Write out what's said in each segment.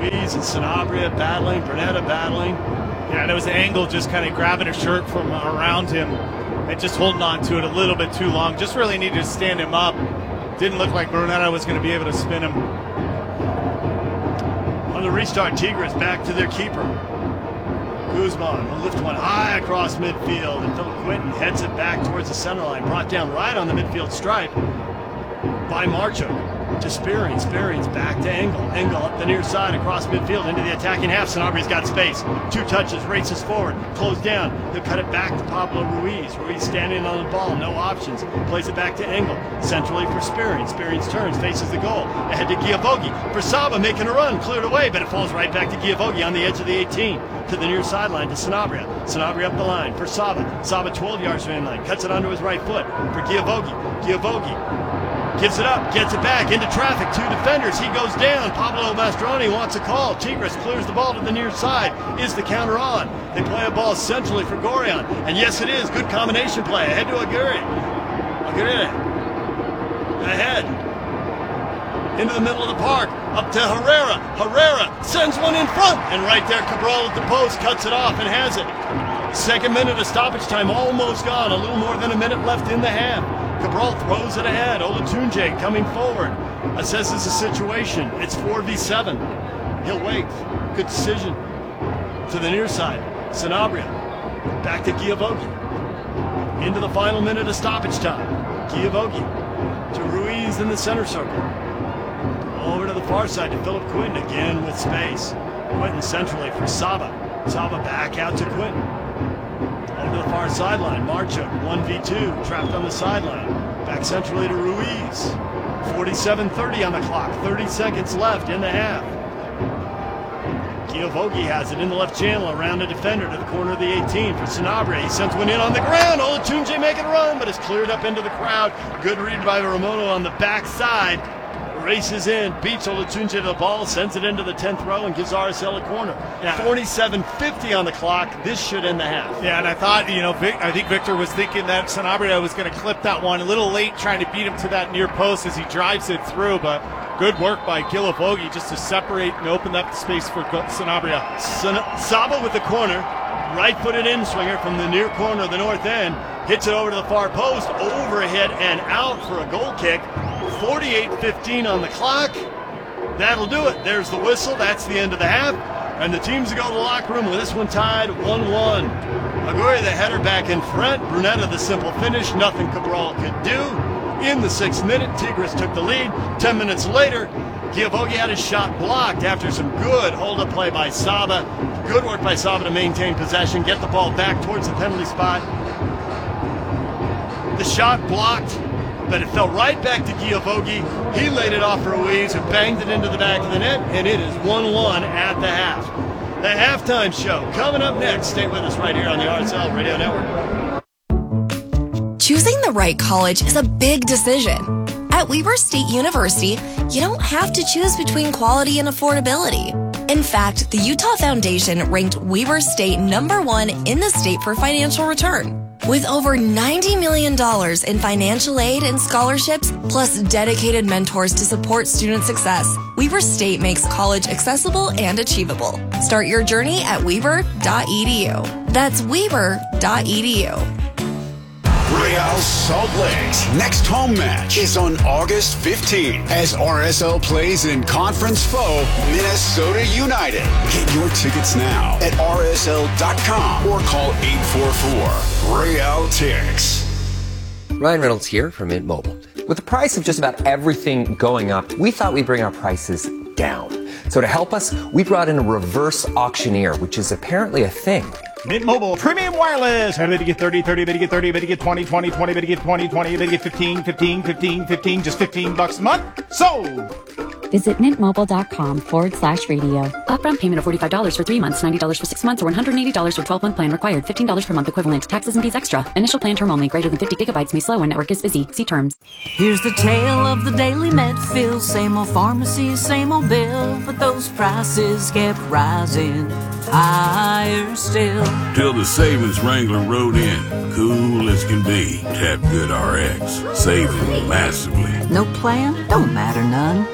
Ruiz and Sanabria battling, Brunetta battling. Yeah, and it was an angle just kind of grabbing a shirt from around him and just holding on to it a little bit too long. Just really needed to stand him up. Didn't look like Brunetta was going to be able to spin him. On the restart, Tigres back to their keeper. Guzman will lift one high across midfield, and Philip Quinton heads it back towards the center line, brought down right on the midfield stripe by Marchuk. To Spearing back to Engel. Engel up the near side across midfield into the attacking half. Sanabria's got space. 2 touches, races forward, closed down. He'll cut it back to Pablo Ruiz. Ruiz standing on the ball, no options. Plays it back to Engel. Centrally for Spearing. Spearing turns, faces the goal. Ahead to Giavogi. For Saba making a run, cleared away, but it falls right back to Giavogi on the edge of the 18. To the near sideline to Sanabria. Sanabria up the line for Saba. Saba 12 yards from inline. Cuts it onto his right foot for Giavogi. Giavogi gives it up, gets it back into traffic. 2 defenders. He goes down. Pablo Mastroeni wants a call. Tigres clears the ball to the near side. Is the counter on? They play a ball centrally for Gorion. And yes, it is. Good combination play. Ahead to Aguirre. Aguirre. Ahead. Into the middle of the park. Up to Herrera. Herrera sends one in front. And right there, Cabral at the post cuts it off and has it. Second minute of stoppage time almost gone. A little more than a minute left in the half. Cabral throws it ahead. Olatunji coming forward. Assesses the situation. It's 4v7. He'll wait. Good decision. To the near side. Sanabria. Back to Giavogi. Into the final minute of stoppage time. Giavogi to Ruiz in the center circle. Over to the far side to Philip Quinton again with space. Quinton centrally for Saba. Saba back out to Quinton. Over to the far sideline, Marchuk, 1v2, trapped on the sideline. Back centrally to Ruiz. 47:30 on the clock, 30 seconds left in the half. Giavogi has it in the left channel around a defender to the corner of the 18 for Sanabria. He sends one in on the ground. Olatunji making a run, but it's cleared up into the crowd. Good read by Ramono on the backside. Races in, beats Olatunji to the ball, sends it into the 10th row, and gives RSL a corner. Yeah. 47:50 on the clock. This should end the half. Yeah, and I thought, I think Victor was thinking that Sanabria was going to clip that one a little late, trying to beat him to that near post as he drives it through, but good work by Giavogi just to separate and open up the space for Sanabria. Saba with the corner, right-footed in-swinger from the near corner of the north end, hits it over to the far post, overhead and out for a goal kick. 48:15 on the clock. That'll do it. There's the whistle. That's the end of the half. And the teams go to the locker room with this one tied 1-1. Aguirre, the header back in front. Brunetta, the simple finish. Nothing Cabral could do. In the 6th minute, Tigres took the lead. 10 minutes later, Giavogi had his shot blocked after some good hold-up play by Saba. Good work by Saba to maintain possession, get the ball back towards the penalty spot. The shot blocked, but it fell right back to Giavogi. He laid it off for Ruiz, who banged it into the back of the net, and it is 1-1 at the half. The halftime show coming up next. Stay with us right here on the RSL Radio Network. Choosing the right college is a big decision. At Weber State University, you don't have to choose between quality and affordability. In fact, the Utah Foundation ranked Weber State #1 in the state for financial return. With over $90 million in financial aid and scholarships, plus dedicated mentors to support student success, Weber State makes college accessible and achievable. Start your journey at weber.edu. That's weber.edu. Real Salt Lake's next home match is on August 15th as RSL plays in conference foe Minnesota United. Get your tickets now at rsl.com or call 844-REAL-TICKS. Ryan Reynolds here from Mint Mobile. With the price of just about everything going up, we thought we'd bring our prices down. So to help us, we brought in a reverse auctioneer, which is apparently a thing. Mint Mobile Premium Wireless. Better get 30, 30, better get 30, better get 20, 20, 20, better get 20, 20, better get 15, 15, 15, 15, just $15 a month. Sold! Visit mintmobile.com/radio. Upfront payment of $45 for 3 months, $90 for 6 months, or $180 for 12-month plan required. $15 per month equivalent. Taxes and fees extra. Initial plan term only. Greater than 50 gigabytes may slow when network is busy. See terms. Here's the tale of the daily med fill. Same old pharmacy, same old bill. But those prices kept rising. Higher still. Till the savings Wrangler rode in. Cool as can be. Tap Good RX. Saving massively. No plan? Don't matter none. Up to 80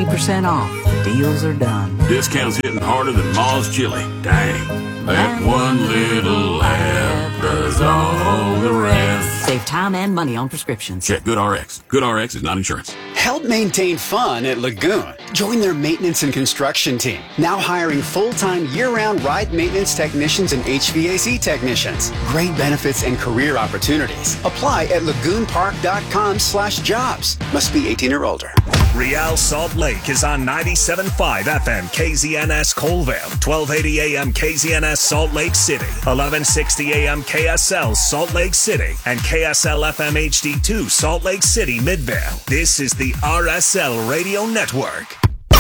80% off. Deals are done. Discounts hitting harder than Ma's chili. Dang. That one little app does all the rest. Save time and money on prescriptions. Check GoodRx. GoodRx is not insurance. Help maintain fun at Lagoon. Join their maintenance and construction team. Now hiring full-time year-round ride maintenance technicians and HVAC technicians. Great benefits and career opportunities. Apply at lagoonpark.com/jobs. Must be 18 or older. Real Salt Lake is on 97.5 FM KZNS Colville, 1280 AM KZNS Salt Lake City, 1160 AM KSL Salt Lake City, and KSL FM HD2 Salt Lake City Midvale. This is the RSL Radio Network.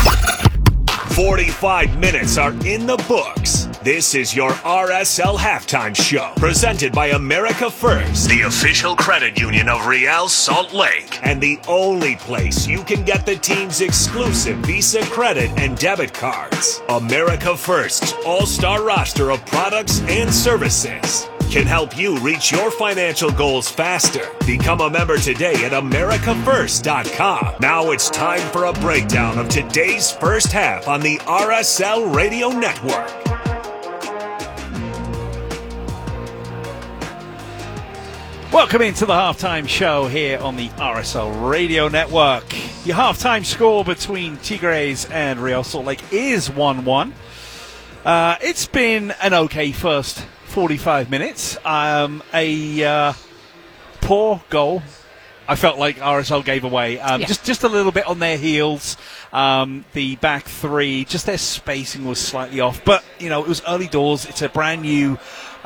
45 minutes are in the books. This is your RSL Halftime Show, presented by America First, the official credit union of Real Salt Lake, and the only place you can get the team's exclusive Visa credit and debit cards. America First's all-star roster of products and services can help you reach your financial goals faster. Become a member today at AmericaFirst.com. Now it's time for a breakdown of today's first half on the RSL Radio Network. Welcome into the halftime show here on the RSL Radio Network. Your halftime score between Tigres and Real Salt Lake is 1-1. It's been an okay first 45 minutes. A poor goal. I felt like RSL gave away. Just a little bit on their heels. The back three, just their spacing was slightly off. But, you know, it was early doors. It's a brand new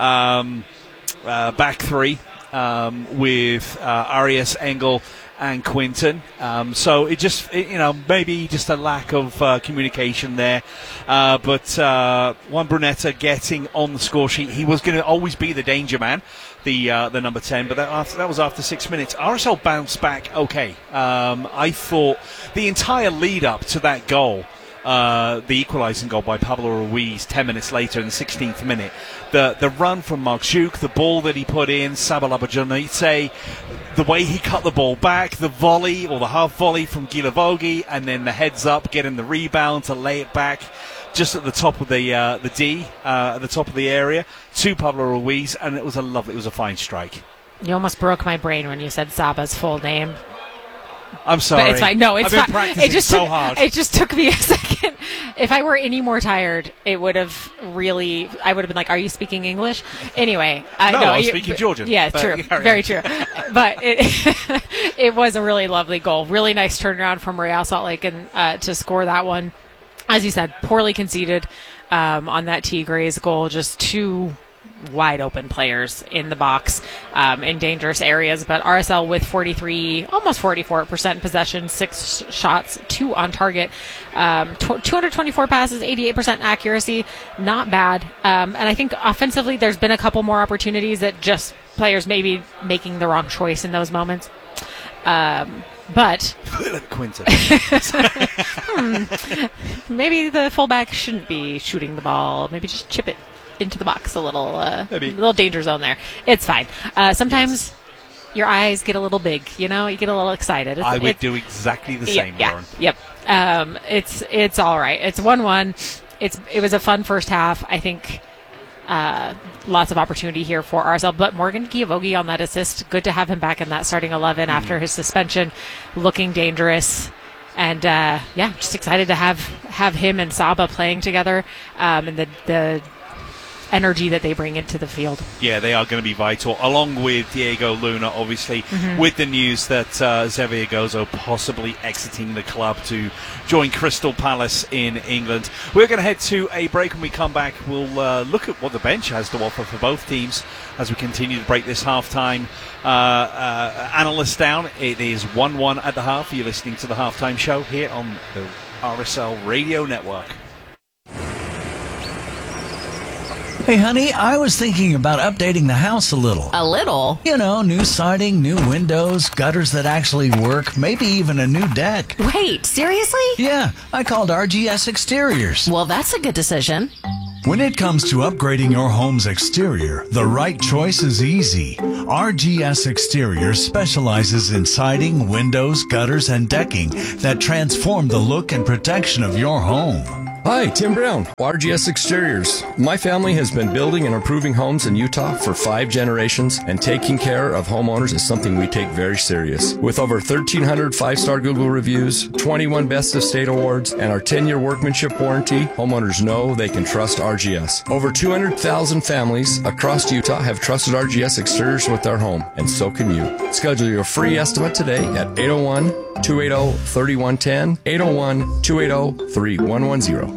back three with Arias, Engel, and Quinton. So it just, maybe just a lack of communication there. But Juan Brunetta getting on the score sheet. He was going to always be the danger man, the number 10, but that was after 6 minutes. RSL bounced back okay. I thought the entire lead up to that goal, the equalising goal by Pablo Ruiz 10 minutes later in the 16th minute, the run from Mark Zhuk, the ball that he put in, Sabalabajanice, the way he cut the ball back, the volley or the half volley from Gilavogi, and then the heads up, getting the rebound to lay it back just at the top of the D, at the top of the area to Pablo Ruiz, and it was a fine strike. You almost broke my brain when you said Saba's full name. I'm sorry. But it's fine. No, it's I've been fine. practicing hard. It just took me a second. If I were any more tired, it would have really. I would have been like, "Are you speaking English?" Anyway, I was speaking Georgian. Yeah, true. Very true. But it was a really lovely goal. Really nice turnaround from Real Salt Lake and to score that one. As you said, poorly conceded on that Tigres goal. Just two wide open players in the box in dangerous areas, but RSL with 43, almost 44% possession, 6 shots, 2 on target, 224 passes, 88% accuracy, not bad. And I think offensively there's been a couple more opportunities that just players maybe making the wrong choice in those moments. But Quinton. Maybe the fullback shouldn't be shooting the ball. Maybe just chip it into the box a little danger zone there. It's fine. Sometimes your eyes get a little big, you get a little excited. I would do exactly the same, Lauren. Yep. It's all right. It's 1-1. It was a fun first half. I think lots of opportunity here for RSL, but Morgan Gilavogi on that assist. Good to have him back in that starting 11 after his suspension, looking dangerous. And just excited to have him and Saba playing together, and the energy that they bring into the field. Yeah, they are going to be vital, along with Diego Luna, obviously, with the news that Xavier Gozo possibly exiting the club to join Crystal Palace in England. We're going to head to a break. When we come back, we'll look at what the bench has to offer for both teams as we continue to break this halftime analyst down. It is 1-1 at the half. You're listening to the halftime show here on the RSL Radio Network. Hey, honey, I was thinking about updating the house a little. A little? New siding, new windows, gutters that actually work, maybe even a new deck. Wait, seriously? Yeah, I called RGS Exteriors. Well, that's a good decision. When it comes to upgrading your home's exterior, the right choice is easy. RGS Exterior specializes in siding, windows, gutters, and decking that transform the look and protection of your home. Hi, Tim Brown, RGS Exteriors. My family has been building and improving homes in Utah for 5 generations, and taking care of homeowners is something we take very serious. With over 1,300 5-star Google reviews, 21 Best of State awards, and our 10-year workmanship warranty, homeowners know they can trust RGS. Over 200,000 families across Utah have trusted RGS Exteriors with their home, and so can you. Schedule your free estimate today at 801-280-3110, 801-280-3110.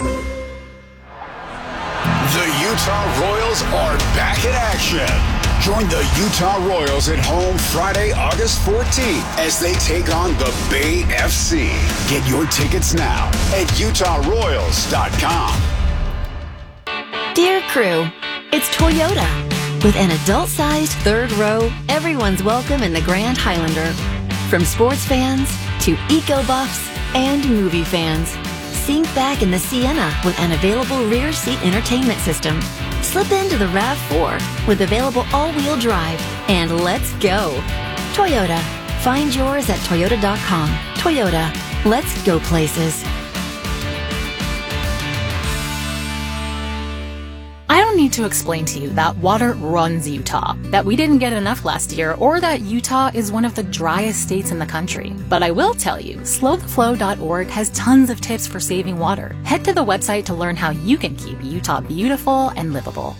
The Utah Royals are back in action. Join the Utah Royals at home Friday, August 14th as they take on the Bay FC. Get your tickets now at utahroyals.com. Dear crew, it's Toyota. With an adult-sized third row, everyone's welcome in the Grand Highlander. From sports fans to eco-buffs and movie fans. Sink back in the Sienna with an available rear seat entertainment system. Slip into the RAV4 with available all-wheel drive. And let's go. Toyota. Find yours at toyota.com. Toyota. Let's go places. I don't need to explain to you that water runs Utah, that we didn't get enough last year, or that Utah is one of the driest states in the country. But I will tell you, slowtheflow.org has tons of tips for saving water. Head to the website to learn how you can keep Utah beautiful and livable.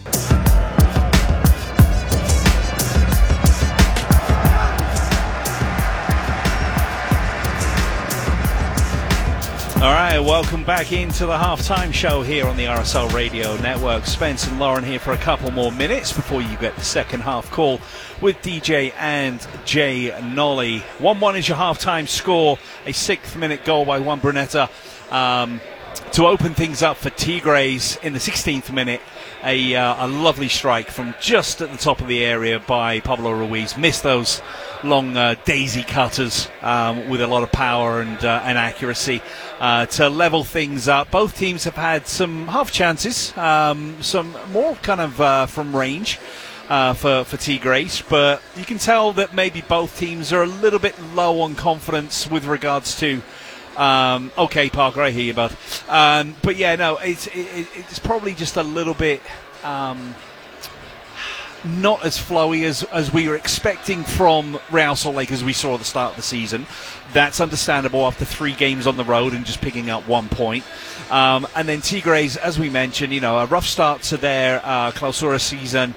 All right, welcome back into the halftime show here on the RSL Radio Network. Spence and Lauren here for a couple more minutes before you get the second half call with DJ and Jay Nolly. 1-1 is your halftime score. A 6th minute goal by Juan Brunetta to open things up for Tigres in the 16th minute. A lovely strike from just at the top of the area by Pablo Ruiz. Missed those long daisy cutters with a lot of power and accuracy to level things up. Both teams have had some half chances, some more kind of from range for Tigres, but you can tell that maybe both teams are a little bit low on confidence with regards to okay, Parker, I hear you, bud. But yeah, no, it's probably just a little bit not as flowy as we were expecting from Real Salt Lake as we saw at the start of the season. That's understandable after 3 games on the road and just picking up 1 point. And then Tigres, as we mentioned, a rough start to their Clausura season,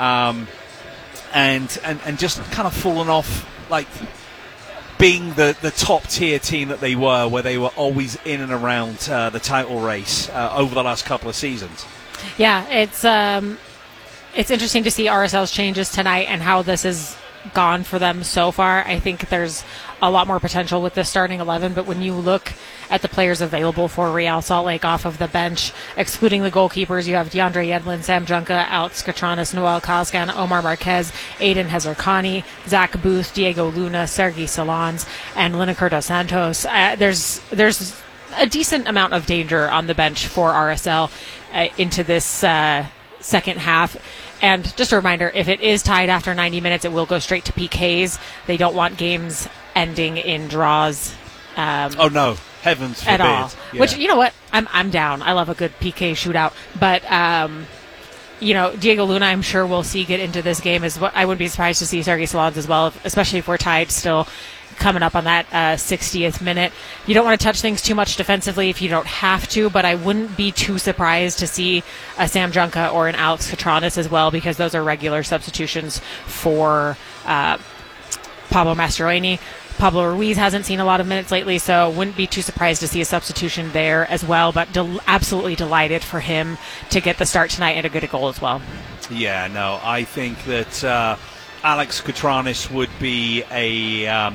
and just kind of fallen off, like being the top tier team that they were, where they were always in and around the title race over the last couple of seasons. Yeah, it's interesting to see RSL's changes tonight and how this has gone for them so far. I think there's a lot more potential with this starting 11, but when you look at the players available for Real Salt Lake off of the bench, excluding the goalkeepers, you have DeAndre Yedlin, Sam Junca, Alex Katranis, Noel Kazgan, Omar Marquez, Aiden Hezarkhani, Zach Booth, Diego Luna, Sergi Solans, and Lineker dos Santos. There's a decent amount of danger on the bench for RSL into this second half. And just a reminder, if it is tied after 90 minutes, it will go straight to PKs. They don't want games ending in draws. Oh no, heavens forbid! At all. Yeah. Which, you know what, I'm down. I love a good PK shootout. But Diego Luna, I'm sure we'll see get into this game. I wouldn't be surprised to see Sergi Solans as well, especially if we're tied still. Coming up on that 60th minute. You don't want to touch things too much defensively if you don't have to, but I wouldn't be too surprised to see a Sam Junca or an Alex Katranis as well, because those are regular substitutions for Pablo Mastroeni. Pablo Ruiz hasn't seen a lot of minutes lately, so wouldn't be too surprised to see a substitution there as well, but absolutely delighted for him to get the start tonight and a good goal as well. Yeah, no, I think that Alex Katranis would be a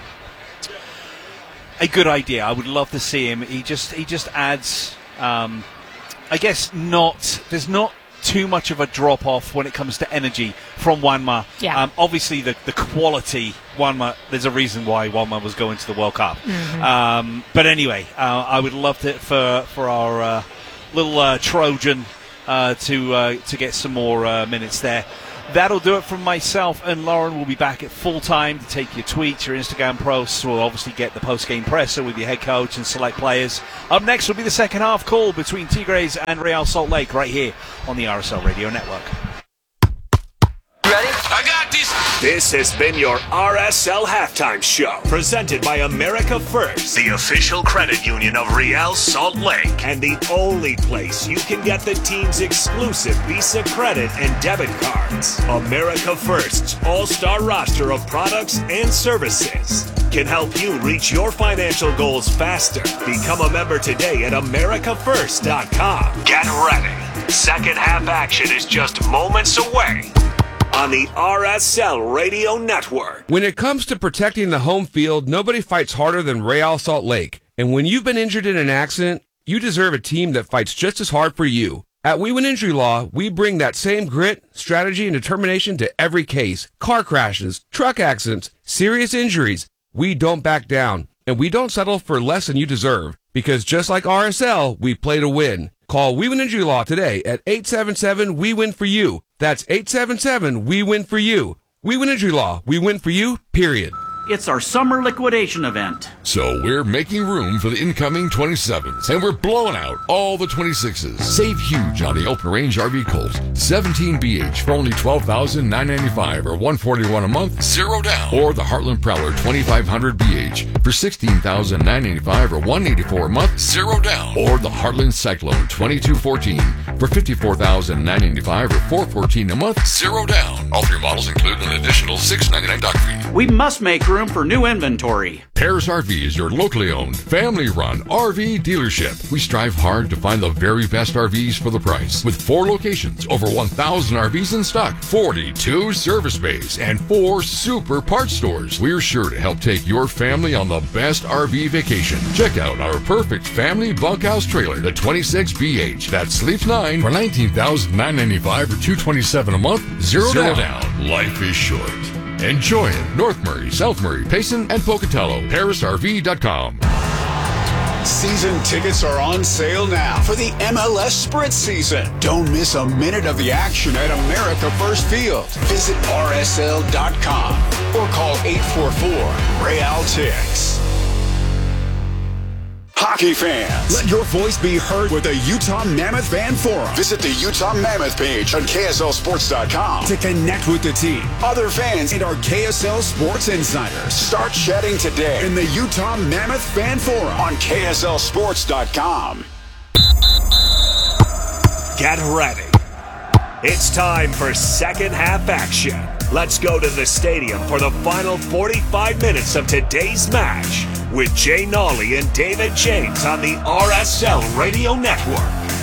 good idea. I would love to see him. He just adds, I guess there's not too much of a drop off when it comes to energy from Juanma. Yeah. Obviously the quality, Juanma, there's a reason why Juanma was going to the World Cup. Mm-hmm. But anyway, I would love to for our little Trojan to get some more minutes there. That'll do it from myself and Lauren. We'll be back at full time to take your tweets, your Instagram posts. We'll obviously get the post-game presser with your head coach and select players. Up next will be the second half call between Tigres and Real Salt Lake right here on the RSL Radio Network. Ready? I got this. This has been your RSL Halftime Show, presented by America First, the official credit union of Real Salt Lake, and the only place you can get the team's exclusive Visa credit and debit cards. America First's all-star roster of products and services can help you reach your financial goals faster. Become a member today at americafirst.com. Get ready. Second half action is just moments away on the RSL Radio Network. When it comes to protecting the home field, nobody fights harder than Real Salt Lake. And when you've been injured in an accident, you deserve a team that fights just as hard for you. At We Win Injury Law, we bring that same grit, strategy, and determination to every case. Car crashes, truck accidents, serious injuries. We don't back down, and we don't settle for less than you deserve. Because just like RSL, we play to win. Call We Win Injury Law today at 877-WE-WIN-FOR-YOU. That's 877-WE-WIN-FOR-YOU. We Win Injury Law. We win for you, period. It's our summer liquidation event. So we're making room for the incoming 27s, and we're blowing out all the 26s. Save huge on the Open Range RV Colt 17BH for only $12,995 or $141 a month, 0 down. Or the Heartland Prowler 2500BH for $16,995 or $184 a month, 0 down. Or the Heartland Cyclone 2214 for $54,995 or $414 a month, 0 down. All three models include an additional $699 dock fee. We must make room for new inventory. Paris RV is your locally owned, family-run RV dealership. We strive hard to find the very best RVs for the price. With 4 locations, over 1,000 RVs in stock, 42 service bays, and 4 super parts stores, we're sure to help take your family on the best RV vacation. Check out our perfect family bunkhouse trailer, the 26BH, that sleeps 9 for $19,995 or $227 a month, 0 down. Life is short. Enjoy it. North Murray, South Murray, Payson, and Pocatello. ParisRV.com. Season tickets are on sale now for the MLS Sprint season. Don't miss a minute of the action at America First Field. Visit RSL.com or call 844-REAL-TICKS. Hockey fans, let your voice be heard with the Utah Mammoth Fan Forum. Visit the Utah Mammoth page on KSLSports.com to connect with the team, other fans, and our KSL Sports insiders. Start chatting today in the Utah Mammoth Fan Forum on KSLSports.com. Get ready. It's time for second half action. Let's go to the stadium for the final 45 minutes of today's match with Jay Nolly and David James on the RSL Radio Network.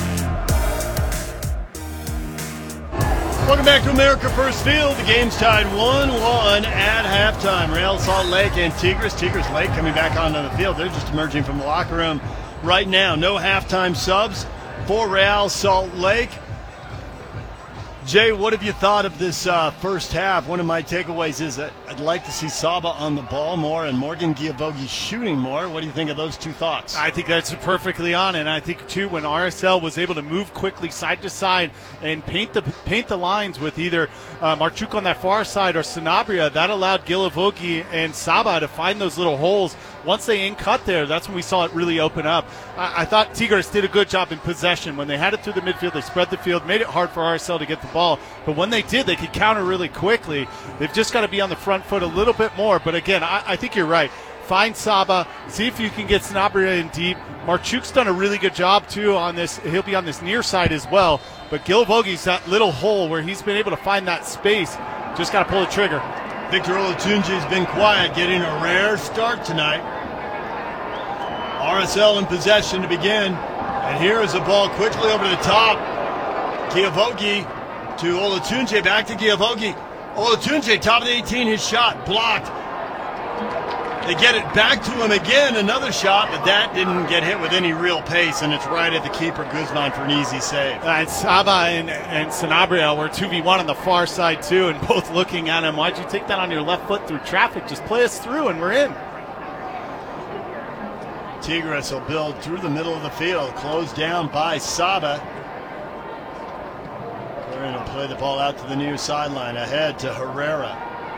Welcome back to America First Field. The game's tied 1-1 at halftime. Real Salt Lake and Tigres. Tigres Lake coming back onto the field. They're just emerging from the locker room right now. No halftime subs for Real Salt Lake. Jay, what have you thought of this first half? One of my takeaways is that I'd like to see Saba on the ball more and Morgan Giavogi shooting more. What do you think of those two thoughts? I think that's perfectly on, and I think, too, when RSL was able to move quickly side to side and paint the lines with either Marchuk on that far side or Sanabria, that allowed Giavogi and Saba to find those little holes. Once they in-cut there, that's when we saw it really open up. I thought Tigres did a good job in possession. When they had it through the midfield, they spread the field, made it hard for RSL to get the ball. But when they did, they could counter really quickly. They've just got to be on the front foot a little bit more. But again, I think you're right. Find Saba, see if you can get Sanabria in deep. Marchuk's done a really good job, too, on this. He'll be on this near side as well. But Giavogi's that little hole where he's been able to find that space. Just got to pull the trigger. Victor Olatunji's been quiet, getting a rare start tonight. RSL in possession to begin. And here is a ball quickly over the top. Giavogi to Olatunji, back to Giavogi. Olatunji, top of the 18, his shot blocked. They get it back to him again, another shot, but that didn't get hit with any real pace, and it's right at the keeper, Guzman, for an easy save. And Saba and Sanabria were 2v1 on the far side, too, and both looking at him. Why'd you take that on your left foot through traffic? Just play us through, and we're in. Tigres will build through the middle of the field, closed down by Saba. Gorin will play the ball out to the near sideline, ahead to Herrera.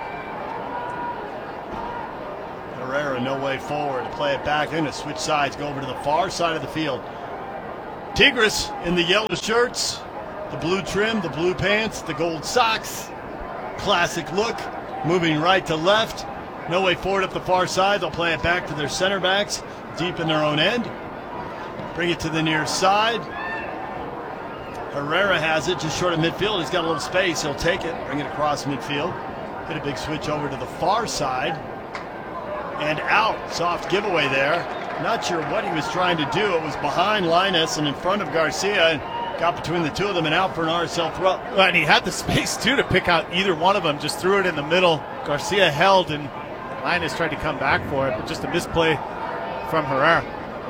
Herrera, no way forward. To play it back in, to switch sides, go over to the far side of the field. Tigres in the yellow shirts, the blue trim, the blue pants, the gold socks. Classic look, moving right to left. No way forward up the far side. They'll play it back to their center backs, deep in their own end. Bring it to the near side. Herrera has it just short of midfield. He's got a little space. He'll take it, bring it across midfield. Get a big switch over to the far side. And out. Soft giveaway there. Not sure what he was trying to do. It was behind Linus and in front of Garcia. And got between the two of them and out for an RSL throw. And he had the space, too, to pick out either one of them. Just threw it in the middle. Garcia held, and Linus tried to come back for it. But just a misplay from Herrera.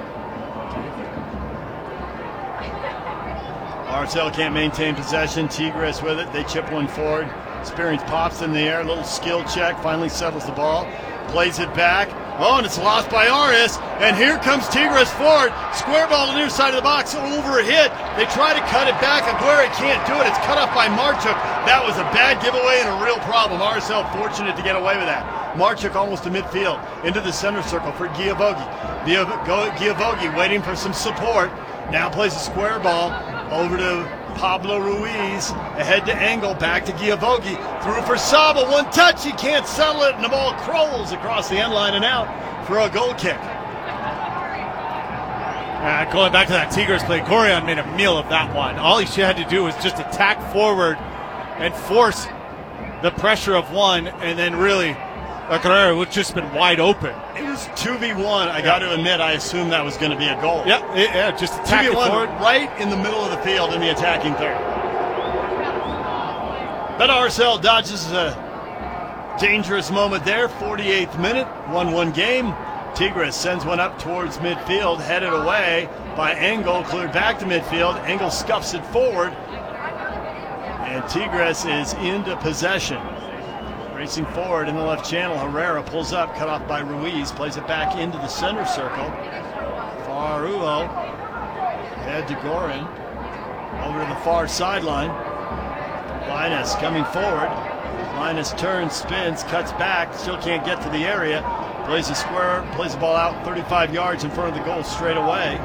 RSL can't maintain possession. Tigres with it. They chip one forward. Spearings pops in the air. Little skill check. Finally settles the ball. Plays it back. Oh, and it's lost by Aris. And here comes Tigres forward. Square ball to the near side of the box. Over a hit. They try to cut it back. Aguirre can't do it. It's cut off by Marchuk. That was a bad giveaway and a real problem. RSL fortunate to get away with that. Marchuk almost to midfield. Into the center circle for Giavogi. Giavogi waiting for some support. Now plays a square ball over to Pablo Ruiz, ahead to Engel, back to Giavogi, through for Saba, one touch, he can't settle it, and the ball crawls across the end line and out for a goal kick. Going back to that Tigres play, Gorion made a meal of that one. All he had to do was just attack forward and force the pressure of one, and then really, Guerrero would just been wide open. It was 2v1. I got to admit, I assumed that was going to be a goal. Yeah, just attack it forward. Right in the middle of the field in the attacking third. But RSL dodges a dangerous moment there. 48th minute, 1-1 game. Tigres sends one up towards midfield, headed away by Engel, cleared back to midfield. Engel scuffs it forward, and Tigres is into possession. Racing forward in the left channel, Herrera pulls up, cut off by Ruiz, plays it back into the center circle. Faruo, head to Gorin, over to the far sideline. Linus coming forward. Linus turns, spins, cuts back, still can't get to the area. Plays a square, plays the ball out 35 yards in front of the goal straight away.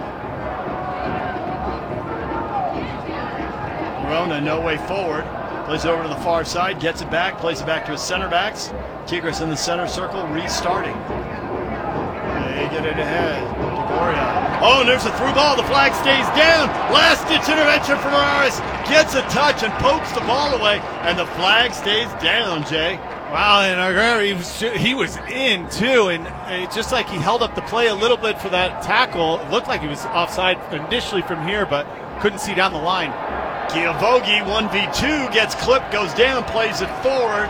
Corona, no way forward. Plays over to the far side, gets it back, plays it back to his center backs. Tigres in the center circle, restarting. They get it ahead. DeGoria. Oh, and there's a through ball. The flag stays down. Last-ditch intervention from Aris. Gets a touch and pokes the ball away, and the flag stays down, Jay. Wow, and Aguirre, he was in, too, and just like he held up the play a little bit for that tackle. It looked like he was offside initially from here, but couldn't see down the line. Giavogi, 1v2, gets clipped, goes down, plays it forward.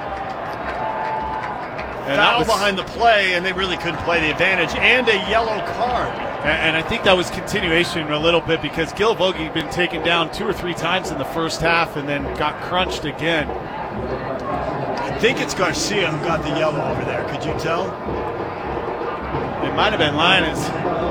And foul behind the play, and they really couldn't play the advantage, and a yellow card. And I think that was continuation a little bit because Giavogi had been taken down 2 or 3 times in the first half and then got crunched again. I think it's Garcia who got the yellow over there. Could you tell? It might have been Linus.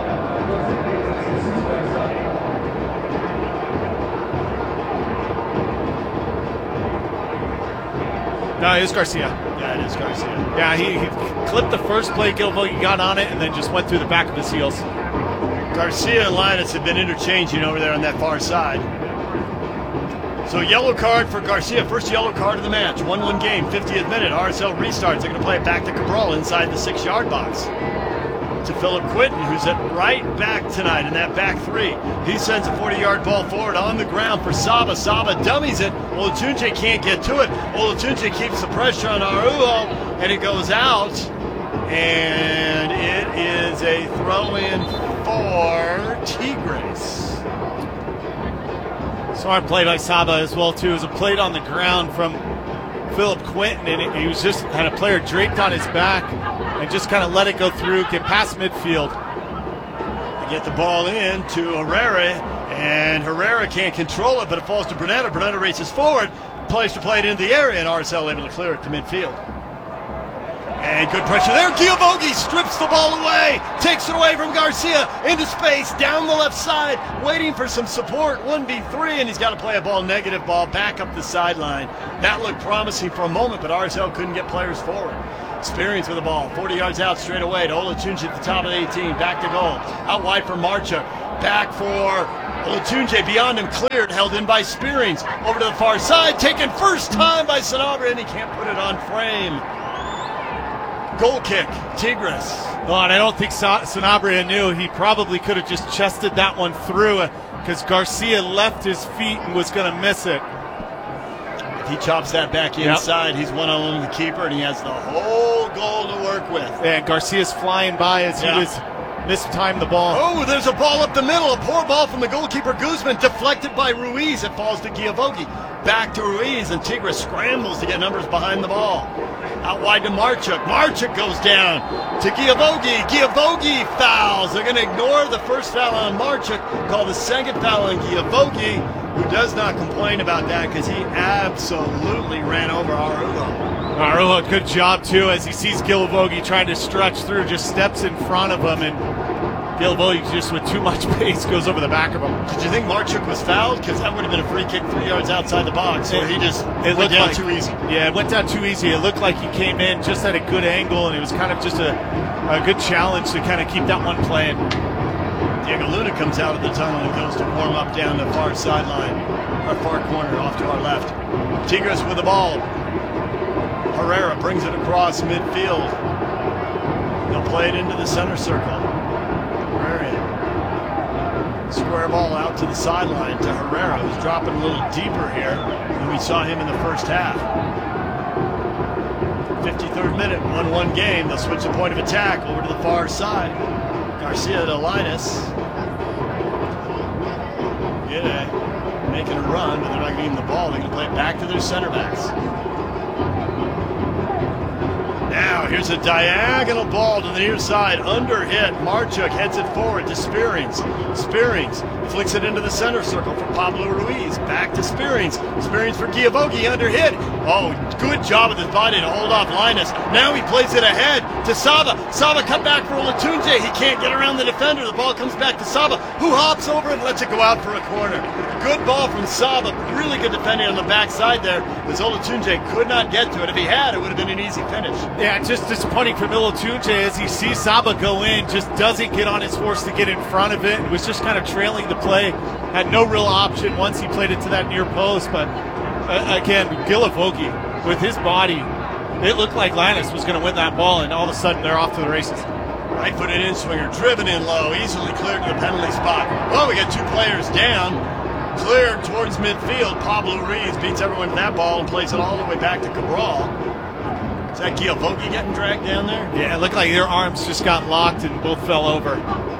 No, it is Garcia. Yeah, it is Garcia. Yeah, he clipped the first play, Giavogi got on it, and then just went through the back of his heels. Garcia and Linus have been interchanging over there on that far side. So yellow card for Garcia, first yellow card of the match. 1-1 game, 50th minute. RSL restarts. They're going to play it back to Cabral inside the 6-yard box. To Philip Quinton, who's at right back tonight in that back three. He sends a 40-yard ball forward on the ground for Saba. Saba dummies it. Olatunji can't get to it. Olatunji keeps the pressure on Araujo, and it goes out. And it is a throw-in for Tigres. Smart play by Saba as well, too. It was a play on the ground from Philip Quinton, and he was just had a player draped on his back and just kind of let it go through, get past midfield. They get the ball in to Herrera, and Herrera can't control it, but it falls to Brunetta. Brunetta races forward, plays to play it into the area, and RSL able to clear it to midfield. And good pressure there. Giavogi strips the ball away, takes it away from Garcia into space, down the left side, waiting for some support. 1v3, and he's got to play a ball negative ball back up the sideline. That looked promising for a moment, but RSL couldn't get players forward. Experience with the ball, 40 yards out straight away to Olatunji at the top of the 18, back to goal. Out wide for Marchuk, back for Olatunji, beyond him, cleared, held in by Spearings. Over to the far side, taken first time by Sanabria, and he can't put it on frame. Goal kick, Tigres. Oh, and I don't think Sanabria knew. He probably could have just chested that one through because Garcia left his feet and was going to miss it. If he chops that back inside, he's one-on-one with the keeper, and he has the whole goal to work with. And Garcia's flying by as he was mistimed the ball. Oh, there's a ball up the middle. A poor ball from the goalkeeper, Guzman, deflected by Ruiz. It falls to Giavogi. Back to Ruiz, and Tigres scrambles to get numbers behind the ball. Out wide to Marchuk. Marchuk goes down to Giavogi. Giavogi fouls. They're going to ignore the first foul on Marchuk, call the second foul on Giavogi, who does not complain about that because he absolutely ran over Araujo. Araujo, good job too, as he sees Giavogi trying to stretch through, just steps in front of him, and Giavogi just with too much pace goes over the back of him. Did you think Marchuk was fouled? Because that would have been a free kick 3 yards outside the box. Or he just went down too easy. Yeah, it went down too easy. It looked like he came in just at a good angle, and it was kind of just a good challenge to kind of keep that one playing. Diego Luna comes out of the tunnel and goes to warm up down the far sideline. Our far corner off to our left. Tigres with the ball. Herrera brings it across midfield. They'll play it into the center circle. Square ball out to the sideline to Herrera, who's dropping a little deeper here than we saw him in the first half. 53rd minute, 1-1 game. They'll switch the point of attack over to the far side. Garcia to Linus. Making a run, but they're not getting the ball. They're going to play it back to their center backs. Now, here's a diagonal ball to the near side. Under hit. Marchuk heads it forward to Spearings. Spearings flicks it into the center circle for Pablo Ruiz. Back to Spearings. Spearings for Giavogi. Under hit. Oh, good job with his body to hold off Linus. Now he plays it ahead to Saba. Saba cut back for Olatunji. He can't get around the defender. The ball comes back to Saba, who hops over and lets it go out for a corner. Good ball from Saba. Really good defending on the backside there, as Olatunji could not get to it. If he had, it would have been an easy finish. Yeah, just disappointing for Olatunji as he sees Saba go in, just doesn't get on his horse to get in front of it. It was just kind of trailing the play. Had no real option once he played it to that near post. But again, Giavogi, with his body, it looked like Linus was going to win that ball, and all of a sudden they're off to the races. Right-footed in-swinger, driven in low, easily cleared to the penalty spot. Oh, we got two players down. Cleared towards midfield. Pablo Ruiz beats everyone to that ball and plays it all the way back to Cabral. Is that Giavogi getting dragged down there? Yeah, it looked like their arms just got locked and both fell over.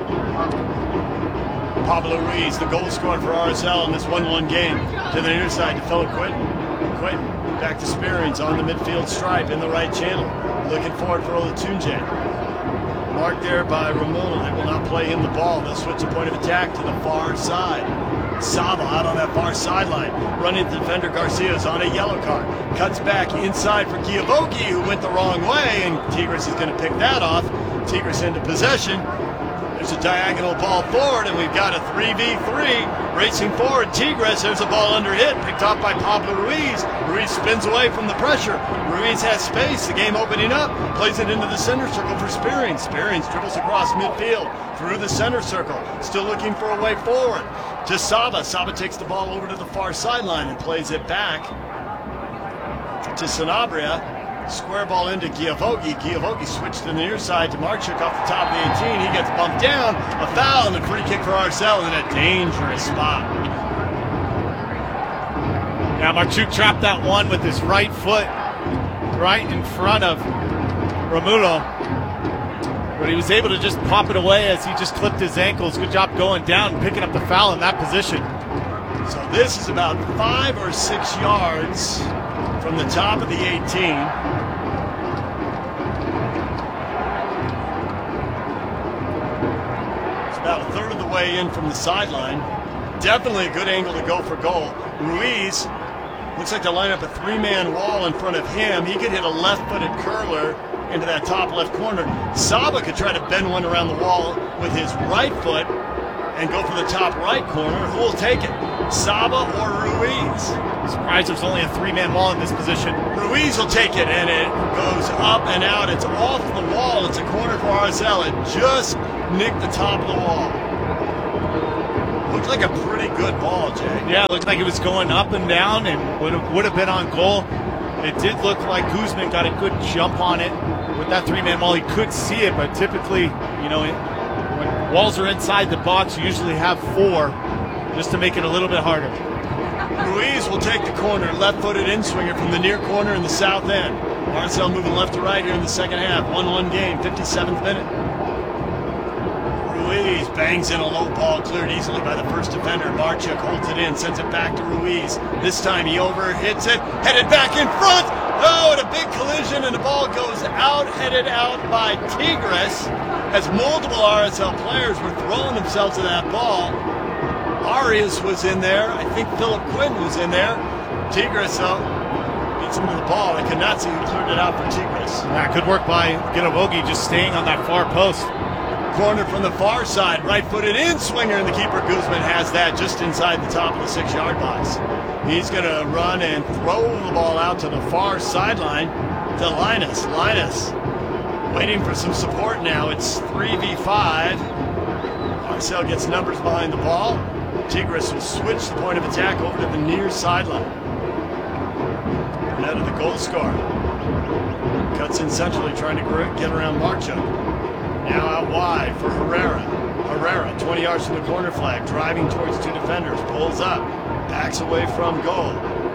Pablo Ruiz, the goal scorer for RSL in this 1-1 game. To the near side to Philip Quinton. Quinton back to Spearings on the midfield stripe in the right channel. Looking forward for Olatunji. Marked there by Romulo. They will not play him the ball. They'll switch the point of attack to the far side. Saba out on that far sideline. Running the defender Garcia's on a yellow card. Cuts back inside for Giavogi, who went the wrong way, and Tigres is going to pick that off. Tigres into possession. There's a diagonal ball forward, and we've got a 3v3 racing forward. Tigres, there's a ball under hit, picked off by Pablo Ruiz. Ruiz spins away from the pressure. Ruiz has space, the game opening up, plays it into the center circle for Spearings. Spearings dribbles across midfield through the center circle, still looking for a way forward to Saba. Saba takes the ball over to the far sideline and plays it back to Sanabria. Square ball into Giavogi. Giavogi switched to the near side to Marchuk off the top of the 18. He gets bumped down. A foul and a free kick for RSL in a dangerous spot. Now Marchuk trapped that one with his right foot right in front of Romulo. But he was able to just pop it away as he just clipped his ankles. Good job going down and picking up the foul in that position. So this is about 5 or 6 yards from the top of the 18. About a third of the way in from the sideline. Definitely a good angle to go for goal. Ruiz looks like to line up a three-man wall in front of him. He could hit a left-footed curler into that top left corner. Saba could try to bend one around the wall with his right foot and go for the top right corner. Who will take it? Saba or Ruiz? Surprised there's only a 3-man wall in this position. Ruiz will take it, and it goes up and out. It's off the wall. It's a corner for RSL. It just nicked the top of the wall. Looked like a pretty good ball, Jay. Yeah, it looked like it was going up and down and would have been on goal. It did look like Guzman got a good jump on it with that 3-man wall. He could see it, but typically, when walls are inside the box, you usually have 4 just to make it a little bit harder. Ruiz will take the corner, left-footed in-swinger from the near corner in the south end. RSL moving left to right here in the second half. 1-1 game, 57th minute. Ruiz bangs in a low ball, cleared easily by the first defender. Marchuk holds it in, sends it back to Ruiz. This time he overhits it, headed back in front. Oh, and a big collision, and the ball goes out, headed out by Tigres, as multiple RSL players were throwing themselves to that ball. Arias was in there. I think Philip Quinton was in there. Tigres, though, beats him to the ball. And Kanatsi, who cleared it out for Tigres. Yeah, good work by Gilavogi, just staying on that far post. Corner from the far side, right-footed in-swinger, and the keeper Guzman has that just inside the top of the 6-yard box. He's going to run and throw the ball out to the far sideline to Linus. Linus waiting for some support now. It's 3v5. RSL gets numbers behind the ball. Tigres will switch the point of attack over to the near sideline. Burnett, the goal scorer, cuts in centrally, trying to get around Marchuk. Now out wide for Herrera. Herrera, 20 yards from the corner flag, driving towards 2 defenders, pulls up, backs away from goal.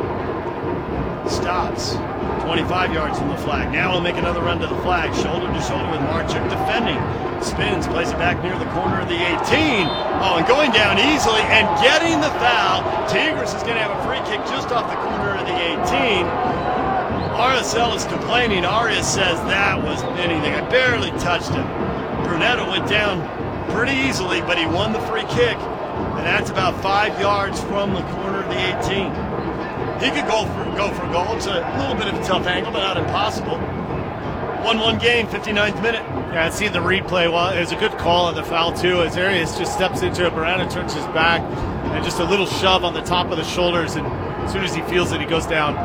Stops, 25 yards from the flag. Now he'll make another run to the flag, shoulder to shoulder with Marchuk defending. Spins, plays it back near the corner of the 18. Oh, and going down easily and getting the foul. Tigres is going to have a free kick just off the corner of the 18. RSL is complaining. Arias says that was anything. I barely touched him. Brunetto went down pretty easily, but he won the free kick. And that's about 5 yards from the corner of the 18. He could go for goal. It's a little bit of a tough angle, but not impossible. 1-1 game, 59th minute. Yeah, seeing the replay, well, it was a good call on the foul, too, as Arias just steps into it. Barana turns his back, and just a little shove on the top of the shoulders, and as soon as he feels it, he goes down.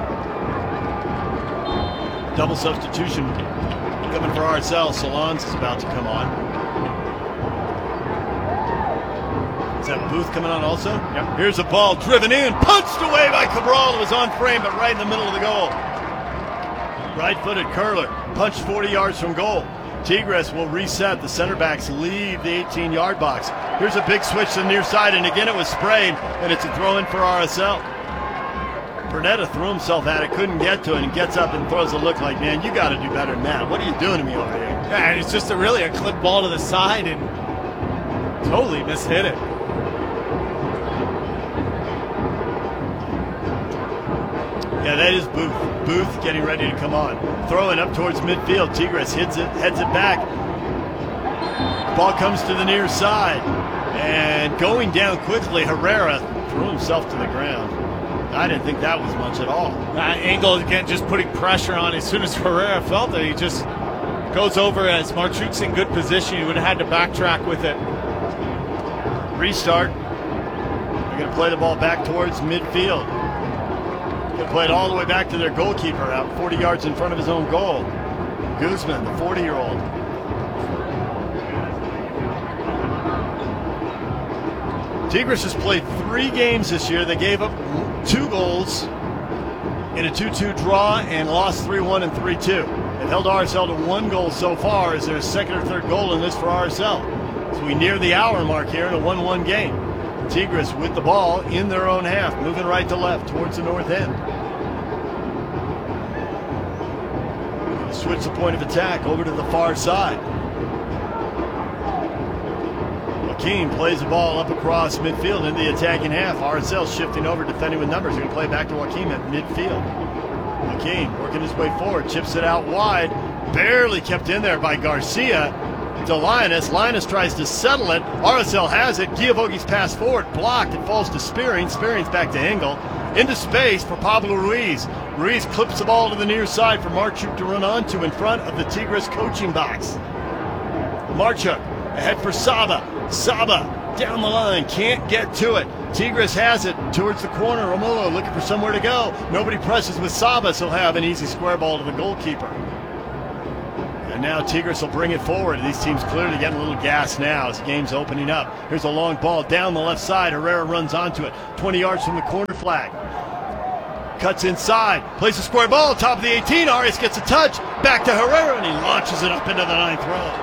Double substitution coming for RSL. Solans is about to come on. Is that Booth coming on also? Yep. Here's a ball driven in, punched away by Cabral. It was on frame, but right in the middle of the goal. Right-footed curler, punched 40 yards from goal. Tigres will reset. The center backs leave the 18-yard box. Here's a big switch to the near side, and again it was sprayed, and it's a throw-in for RSL. Bernetta threw himself at it, couldn't get to it, and gets up and throws a look like, man, you got to do better than that. What are you doing to me over here? Yeah, and it's just really a clip ball to the side, and totally mishit it. Yeah, that is Booth. Booth getting ready to come on. Throwing up towards midfield. Tigres heads it back. Ball comes to the near side. And going down quickly, Herrera threw himself to the ground. I didn't think that was much at all. Engel, again, just putting pressure on. As soon as Herrera felt it, he just goes over as Marchuk's in good position. He would have had to backtrack with it. Restart. They're going to play the ball back towards midfield. They played all the way back to their goalkeeper, out 40 yards in front of his own goal. Guzman, the 40-year-old. Tigres has played 3 games this year. They gave up 2 goals in a 2-2 draw and lost 3-1 and 3-2. They've held RSL to 1 goal so far. Is there a second or third goal in this for RSL? So we near the hour mark here in a 1-1 game. Tigres with the ball in their own half, moving right to left towards the north end. Switch the point of attack over to the far side. Joaquin plays the ball up across midfield into the attacking half. RSL shifting over, defending with numbers. They're going to play back to Joaquin at midfield. Joaquin working his way forward, chips it out wide. Barely kept in there by Garcia. To Linus. Linus tries to settle it. RSL has it. Giavogi's pass forward, blocked. It falls to Spearing. Spearing's back to Engel. Into space for Pablo Ruiz. Ruiz clips the ball to the near side for Marchuk to run onto in front of the Tigres coaching box. Marchuk ahead for Saba. Saba down the line, can't get to it. Tigres has it towards the corner. Romulo looking for somewhere to go. Nobody presses with Saba, so he'll have an easy square ball to the goalkeeper. And now Tigres will bring it forward. These teams clearly getting a little gas now as the game's opening up. Here's a long ball down the left side. Herrera runs onto it, 20 yards from the corner flag. Cuts inside, plays a square ball, top of the 18. Arias gets a touch, back to Herrera, and he launches it up into the ninth row.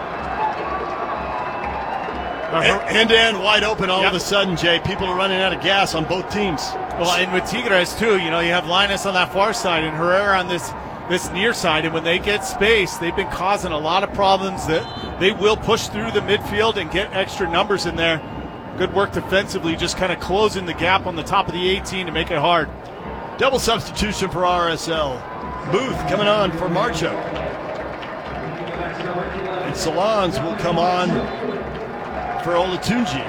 End-to-end wide open all of a sudden, Jay. People are running out of gas on both teams. Well, and with Tigres, too, you have Linus on that far side and Herrera on this near side, and when they get space, they've been causing a lot of problems. That they will push through the midfield and get extra numbers in there. Good work defensively, just kind of closing the gap on the top of the 18 to make it hard. Double substitution for RSL. Booth coming on for Marchuk. And Solans will come on for Olatunji.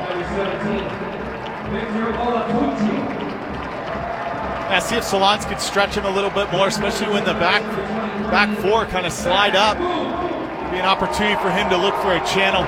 Yeah, see if Solans could stretch him a little bit more, especially when the back four kind of slide up. Be an opportunity for him to look for a channel.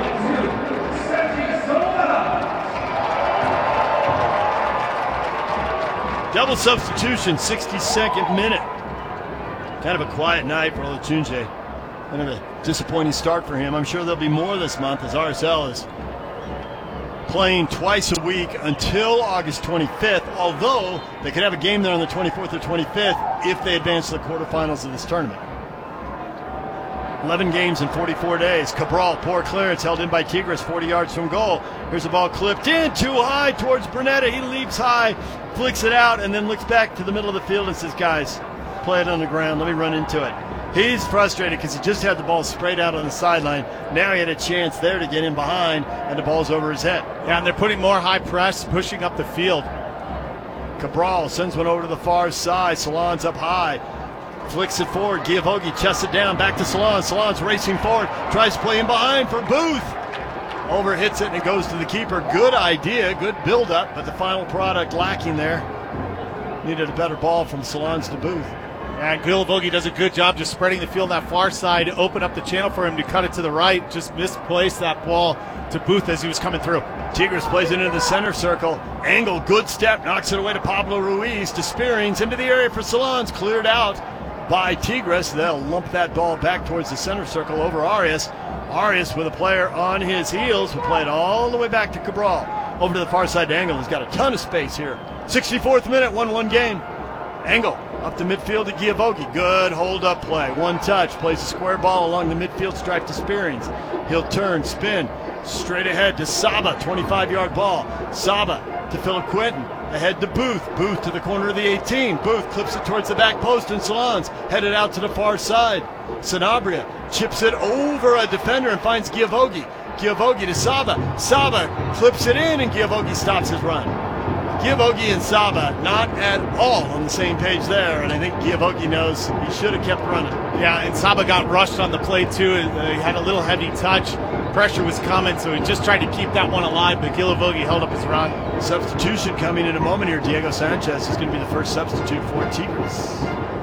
Double substitution, 62nd minute. Kind of a quiet night for Olatunji. Kind of a disappointing start for him. I'm sure there'll be more this month as RSL is playing twice a week until August 25th, although they could have a game there on the 24th or 25th if they advance to the quarterfinals of this tournament. 11 games in 44 days. Cabral, poor clearance, held in by Tigres, 40 yards from goal. Here's a ball clipped in, too high towards Brunetta. He leaps high, flicks it out, and then looks back to the middle of the field and says, guys, play it on the ground. Let me run into it. He's frustrated because he just had the ball sprayed out on the sideline. Now he had a chance there to get in behind, and the ball's over his head. Yeah, and they're putting more high press, pushing up the field. Cabral sends one over to the far side. Solans up high. Flicks it forward. Giavogi chests it down. Back to Solans. Solans racing forward. Tries to play in behind for Booth. Overhits it, and it goes to the keeper. Good idea. Good build-up, but the final product lacking there. Needed a better ball from Solans to Booth. And Giavogi does a good job just spreading the field on that far side to open up the channel for him to cut it to the right. Just misplaced that ball to Booth as he was coming through. Tigres plays it into the center circle. Angle, good step, knocks it away to Pablo Ruiz. To Spearings, into the area for Solans. Cleared out by Tigres. They'll lump that ball back towards the center circle over Arias. Arias with a player on his heels will play it all the way back to Cabral. Over to the far side to Angle. He's got a ton of space here. 64th minute, 1-1 game. Angle up the midfield to Giavogi. Good hold-up play. One touch. Plays a square ball along the midfield stripe to Spearings. He'll turn, spin, straight ahead to Saba. 25-yard ball. Saba to Philip Quinton. Ahead to Booth. Booth to the corner of the 18. Booth clips it towards the back post, and Solans headed out to the far side. Sanabria chips it over a defender and finds Giavogi. Giavogi to Saba. Saba clips it in, and Giavogi stops his run. Giavogi and Saba not at all on the same page there, and I think Giavogi knows he should have kept running. Yeah, and Saba got rushed on the play too. He had a little heavy touch. Pressure was coming, so he just tried to keep that one alive, but Giavogi held up his run. Substitution coming in a moment here. Diego Sanchez is going to be the first substitute for Tigres.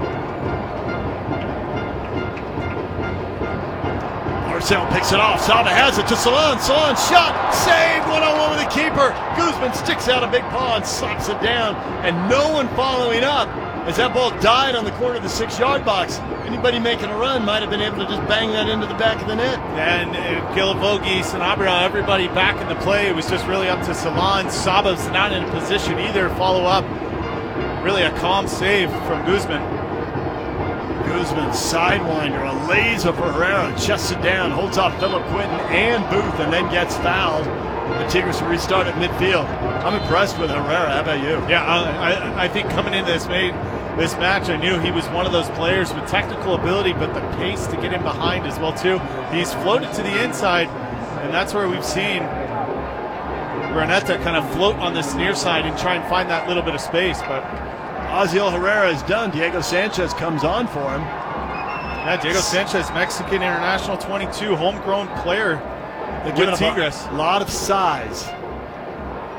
Marcel picks it off. Saba has it to Solans. Solans shot. Saved. One-on-one with the keeper. Guzman sticks out a big paw and slaps it down. And no one following up as that ball died on the corner of the 6-yard box. Anybody making a run might have been able to just bang that into the back of the net. And Giavogi, Sanabria, everybody back in the play. It was just really up to Solans. Saba's not in a position either to follow up. Really a calm save from Guzman. Guzman, sidewinder, a laser for Herrera, chests it down, holds off Philip Quinton and Booth, and then gets fouled. The Tigres will restart at midfield. I'm impressed with Herrera. How about you? Yeah, I think coming into this match, I knew he was one of those players with technical ability, but the pace to get him behind as well, too. He's floated to the inside, and that's where we've seen Brunetta kind of float on this near side and try and find that little bit of space, but Osiel Herrera is done. Diego Sanchez comes on for him. Yeah, Diego Sanchez, Mexican international 22, homegrown player with Tigres. A lot of size.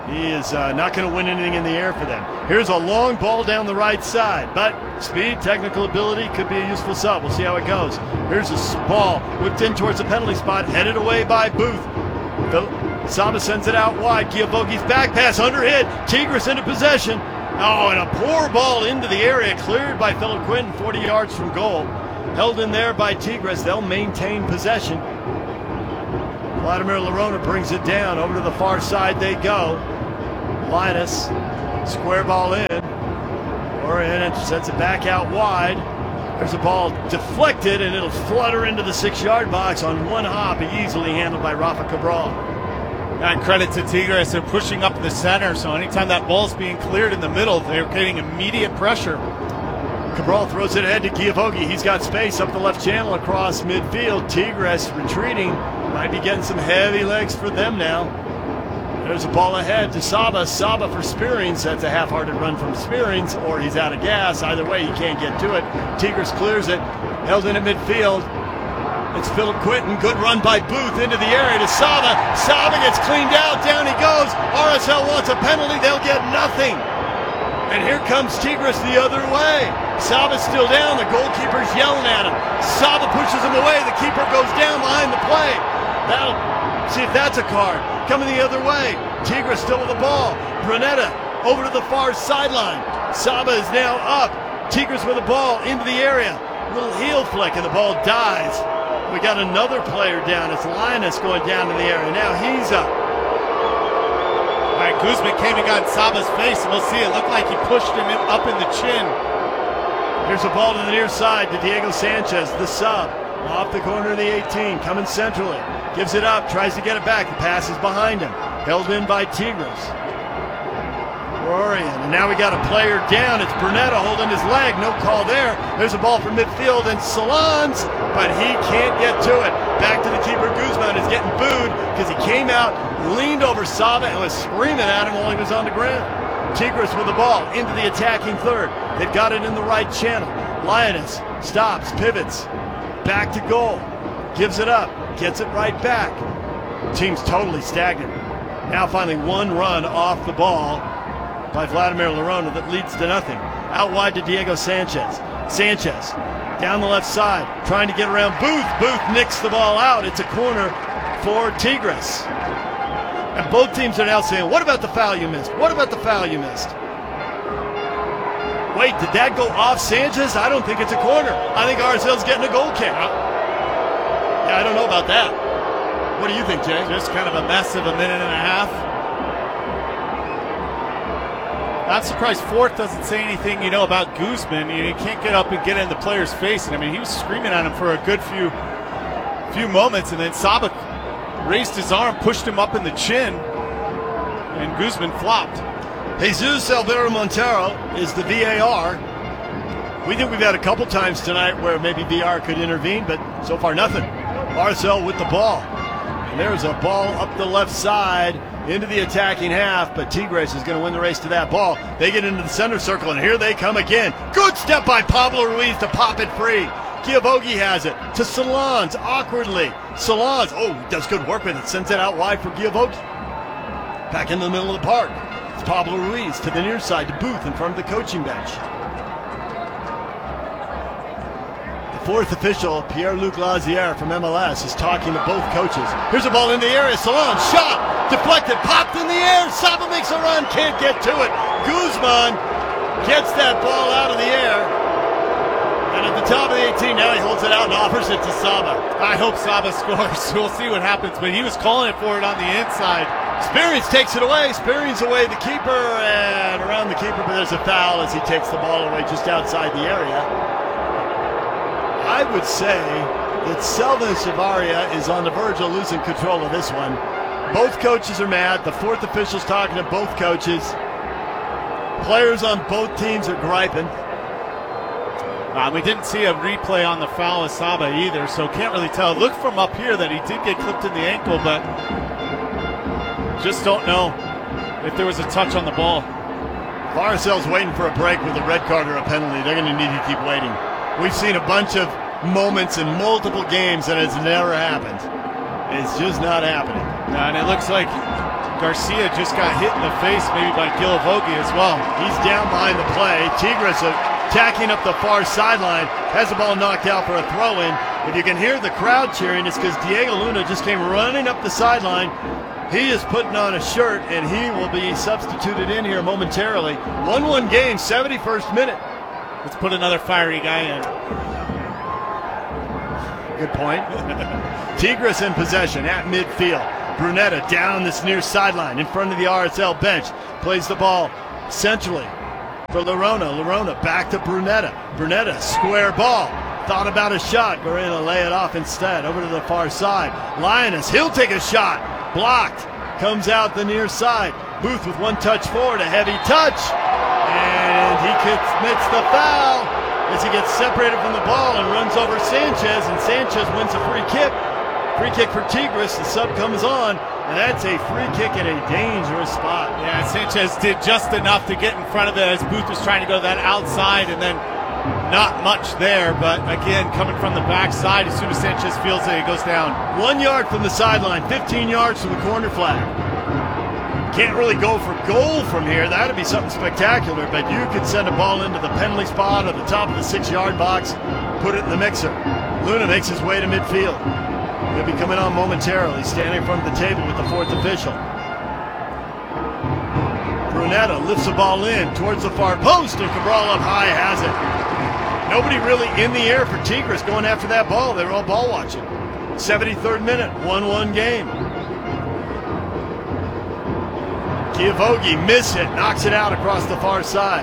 He is not going to win anything in the air for them. Here's a long ball down the right side, but speed, technical ability could be a useful sub. We'll see how it goes. Here's a ball whipped in towards the penalty spot, headed away by Booth. Saba sends it out wide. Giavogi's back pass underhit. Tigres into possession. Oh, and a poor ball into the area, cleared by Philip Quinton, 40 yards from goal. Held in there by Tigres. They'll maintain possession. Vladimir Lerona brings it down. Over to the far side they go. Linus, square ball in. Orion sends it back out wide. There's a ball deflected, and it'll flutter into the 6-yard box on one hop, easily handled by Rafa Cabral. And credit to Tigres, they're pushing up the center, so anytime that ball's being cleared in the middle, they're getting immediate pressure. Cabral throws it ahead to Giavogi. He's got space up the left channel across midfield. Tigres retreating. Might be getting some heavy legs for them now. There's a ball ahead to Saba. Saba for Spearings. That's a half-hearted run from Spearings, or he's out of gas. Either way, he can't get to it. Tigres clears it. Held in at midfield. It's Philip Quinton. Good run by Booth into the area to Saba. Saba gets cleaned out. Down he goes. RSL wants a penalty. They'll get nothing. And here comes Tigres the other way. Saba's still down. The goalkeeper's yelling at him. Saba pushes him away. The keeper goes down behind the play. That'll see if that's a card. Coming the other way. Tigres still with the ball. Brunetta over to the far sideline. Saba is now up. Tigres with the ball into the area. Little heel flick and the ball dies. We got another player down. It's Linus going down in the area. Now he's up. All right, Guzman came and got Saba's face, and we'll see. It looked like he pushed him up in the chin. Here's a ball to the near side to Diego Sanchez, the sub. Off the corner of the 18, coming centrally. Gives it up, tries to get it back. The pass is behind him. Held in by Tigres. Orion, and now we got a player down. It's Brunetta holding his leg. No call there. There's a ball from midfield, and Salons, but he can't get to it. Back to the keeper. Guzman is getting booed because he came out, leaned over Saba, and was screaming at him while he was on the ground. Tigres with the ball into the attacking third. They've got it in the right channel. Lioness stops, pivots, back to goal. Gives it up, gets it right back. Team's totally stagnant. Now finally one run off the ball by Vladimir Lerona that leads to nothing. Out wide to Diego Sanchez. Sanchez down the left side, trying to get around Booth. Booth nicks the ball out. It's a corner for Tigres. And both teams are now saying, what about the foul you missed? What about the foul you missed? Wait, did that go off Sanchez? I don't think it's a corner. I think RSL's getting a goal kick. Yeah, I don't know about that. What do you think, Jay? Just kind of a mess of a minute and a half. Not surprised Forth doesn't say anything, about Guzman. You can't get up and get in the player's face. And I mean, he was screaming at him for a good few moments, and then Saba raised his arm, pushed him up in the chin, and Guzman flopped. Jesus Alvaro Montero is the VAR. We think we've had a couple times tonight where maybe VAR could intervene, but so far nothing. RSL with the ball. And there's a ball up the left side into the attacking half, but Tigres is going to win the race to that ball. They get into the center circle, and here they come again. Good step by Pablo Ruiz to pop it free. Giavogi has it to Salons, awkwardly. Salons, does good work with it, sends it out wide for Giavogi. Back in the middle of the park. It's Pablo Ruiz to the near side to Booth in front of the coaching bench. The fourth official, Pierre-Luc Lazière from MLS, is talking to both coaches. Here's a ball in the area. Salons, shot, deflected, popped in the air. Saba makes a run, can't get to it. Guzman gets that ball out of the air. And at the top of the 18, now he holds it out and offers it to Saba. I hope Saba scores. We'll see what happens, but he was calling it for it on the inside. Spearings takes it away. Spearings away the keeper and around the keeper, but there's a foul as he takes the ball away just outside the area. I would say that Selvin Chavaria is on the verge of losing control of this one. Both coaches are mad. The fourth official's talking to both coaches. Players on both teams are griping. We didn't see a replay on the foul of Saba either, so can't really tell. It looked from up here that he did get clipped in the ankle, but just don't know if there was a touch on the ball. RSL's waiting for a break with a red card or a penalty. They're going to need to keep waiting. We've seen a bunch of moments in multiple games, and it's never happened. It's just not happening. And it looks like Garcia just got hit in the face maybe by Gilavogi as well. He's down behind the play. Tigres attacking up the far sideline. Has the ball knocked out for a throw-in. If you can hear the crowd cheering, it's because Diego Luna just came running up the sideline. He is putting on a shirt, and he will be substituted in here momentarily. 1-1 game, 71st minute. Let's put another fiery guy in. Good point. Tigres in possession at midfield. Brunetta down this near sideline in front of the RSL bench. Plays the ball centrally for Lerona. Lerona back to Brunetta. Brunetta, square ball. Thought about a shot. Gorena lay it off instead. Over to the far side. Lioness, he'll take a shot. Blocked. Comes out the near side. Booth with one touch forward. A heavy touch. And he commits the foul as he gets separated from the ball and runs over Sanchez. And Sanchez wins a free kick. Free kick for Tigres. The sub comes on, and that's a free kick in a dangerous spot. Yeah, Sanchez did just enough to get in front of it as Booth was trying to go that outside, and then not much there. But again, coming from the backside, as soon as Sanchez feels it, he goes down. 1 yard from the sideline, 15 yards from the corner flag. Can't really go for goal from here. That would be something spectacular, but you could send a ball into the penalty spot or the top of the 6-yard box, put it in the mixer. Luna makes his way to midfield. He'll be coming on momentarily, standing in front of the table with the fourth official. Brunetta lifts the ball in towards the far post, and Cabral up high has it. Nobody really in the air for Tigres going after that ball. They were all ball watching. 73rd minute, 1-1 game. Gilavogi missed it, knocks it out across the far side.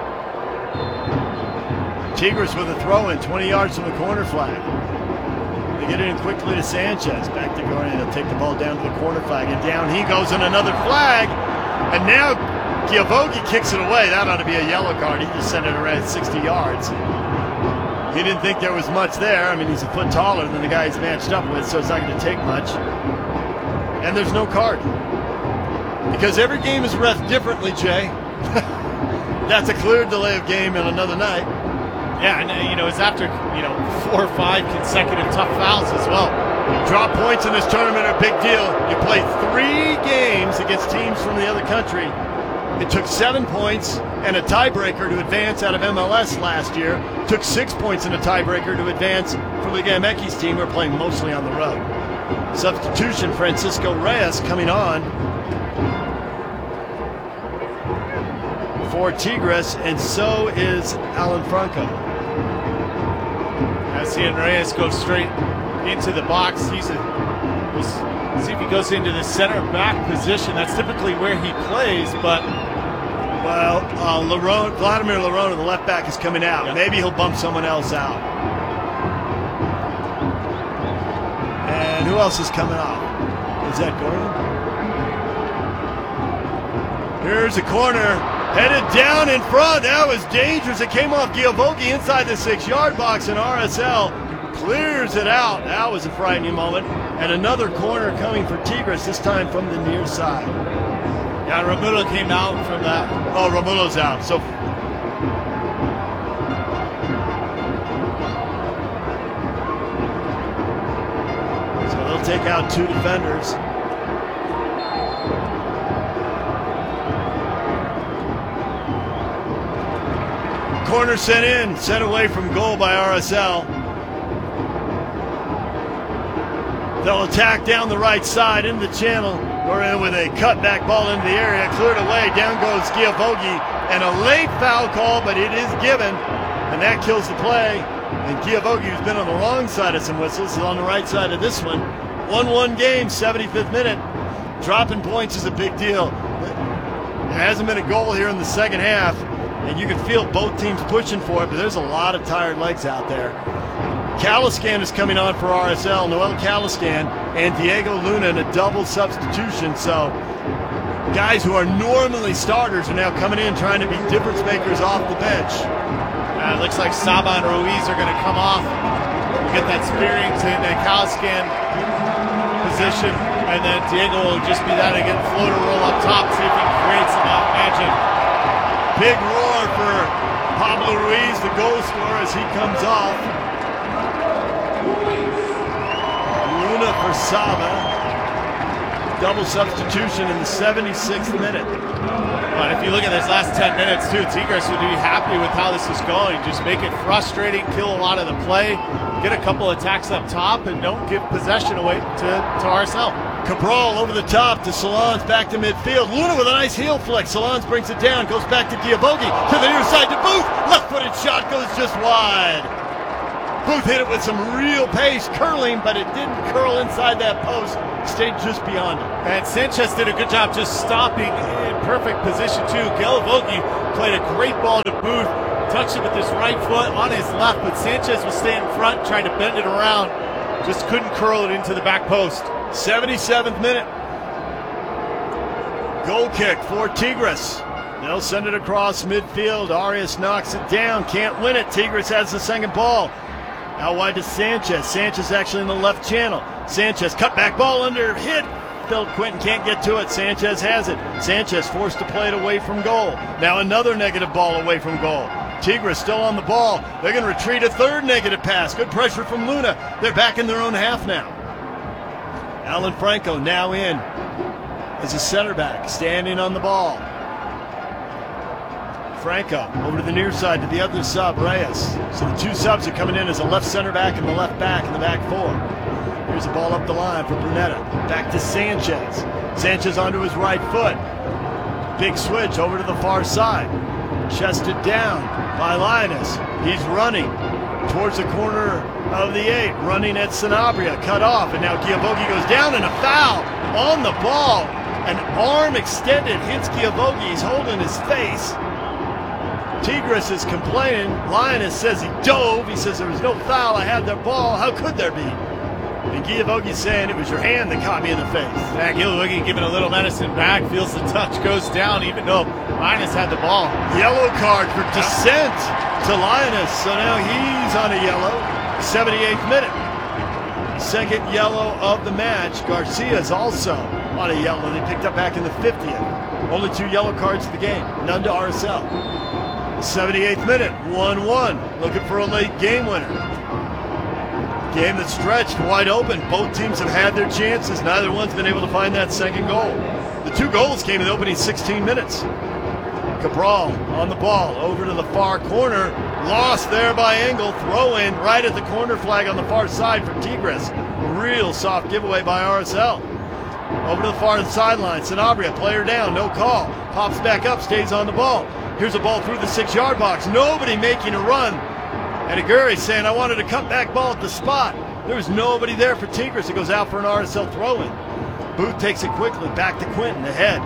Tigres with a throw-in, 20 yards from the corner flag. They get it in quickly to Sanchez. Back to Gorena. They'll take the ball down to the corner flag, and down he goes in another flag. And now Gilavogi kicks it away. That ought to be a yellow card. He just sent it around 60 yards. He didn't think there was much there. I mean, he's a foot taller than the guy he's matched up with, so it's not going to take much. And there's no card. Because every game is ref differently, Jay. That's a clear delay of game in another night. Yeah, and it's after 4 or 5 consecutive tough fouls as well. Drop points in this tournament are a big deal. You play 3 games against teams from the other country. It took 7 points and a tiebreaker to advance out of MLS last year. It took 6 points and a tiebreaker to advance from the Gameki's team. We're playing mostly on the road. Substitution, Francisco Reyes coming on for Tigres, and so is Alan Franco. Seeing Reyes go straight into the box. We'll see if he goes into the center back position. That's typically where he plays, but Vladimir Lerona, the left back, is coming out. Yeah. Maybe he'll bump someone else out. And who else is coming off? Is that Gordon? Here's a corner. Headed down in front. That was dangerous. It came off Gilavogi inside the 6-yard box, and RSL clears it out. That was a frightening moment. And another corner coming for Tigres, this time from the near side. Yeah, Romulo came out from that. Oh, Romulo's out. So they'll take out 2 defenders. Corner sent in, sent away from goal by RSL. They'll attack down the right side into the channel. We're in with a cutback ball into the area, cleared away. Down goes Gilavogi, and a late foul call, but it is given, and that kills the play. And Gilavogi, who's been on the wrong side of some whistles, is on the right side of this one. 1-1 game, 75th minute. Dropping points is a big deal. There hasn't been a goal here in the second half, and you can feel both teams pushing for it, but there's a lot of tired legs out there. Caliscan is coming on for RSL, Noel Caliscan, and Diego Luna in a double substitution. So guys who are normally starters are now coming in trying to be difference makers off the bench. It looks like Saba and Ruiz are going to come off. We'll get that Spearings in that Caliscan position, and then Diego will just be that again, floater roll up top, see if he can create some magic. Big roar for Pablo Ruiz, the goal scorer, as he comes off. Luna for Saba. double substitution in the 76th minute. But if you look at this last 10 minutes, too, Tigres would be happy with how this is going. Just make it frustrating, kill a lot of the play, get a couple attacks up top, and don't give possession away to RSL. Cabral over the top to Solans, back to midfield. Luna with a nice heel flick. Solans brings it down, goes back to Diavogi, to the near side to Booth. Left-footed shot goes just wide. Booth hit it with some real pace, curling, but it didn't curl inside that post. Stayed just beyond it. And Sanchez did a good job just stopping in perfect position, too. Gilivogi played a great ball to Booth, touched it with his right foot on his left, but Sanchez was staying in front, trying to bend it around. Just couldn't curl it into the back post. 77th minute. Goal kick for Tigres. They'll send it across midfield. Arias knocks it down. Can't win it. Tigres has the second ball. Out wide to Sanchez. Sanchez actually in the left channel. Sanchez cut back ball under hit. Philip Quinton can't get to it. Sanchez has it. Sanchez forced to play it away from goal. Now another negative ball away from goal. Tigres still on the ball. They're going to retreat a third negative pass. Good pressure from Luna. They're back in their own half now. Alan Franco now in as a center back, standing on the ball. Franco over to the near side to the other sub, Reyes. So the two subs are coming in as a left center back and the left back in the back four. Here's a ball up the line for Brunetta. Back to Sanchez. Sanchez onto his right foot. Big switch over to the far side. Chested down by Linus. He's running towards the corner of the 8. Running at Sanabria. Cut off. And now Diavogi goes down and a foul on the ball. An arm extended hits Diavogi. He's holding his face. Tigres is complaining. Linus says he dove. He says there was no foul. I had the ball. How could there be? And Diavogi's saying it was your hand that caught me in the face. Yeah, Diavogi giving a little medicine back. Feels the touch goes down even though Linus had the ball. Yellow card for dissent to Linus. So now he's on a yellow. 78th minute. Second yellow of the match. Garcia's also on a yellow. They picked up back in the 50th. Only 2 yellow cards to the game. None to RSL. 78th minute, 1-1, looking for a late game winner. Game that's stretched wide open. Both teams have had their chances. Neither one's been able to find that second goal. The 2 goals came in the opening 16 minutes. Cabral on the ball, over to the far corner. Lost there by Engel. Throw in right at the corner flag on the far side for Tigres. Real soft giveaway by RSL. Over to the far sideline. Sanabria, player down, no call. Pops back up, stays on the ball. Here's a ball through the 6-yard box. Nobody making a run. And Aguirre saying, I wanted a cutback ball at the spot. There was nobody there for Tigres. It goes out for an RSL throw-in. Booth takes it quickly. Back to Quinton. Ahead.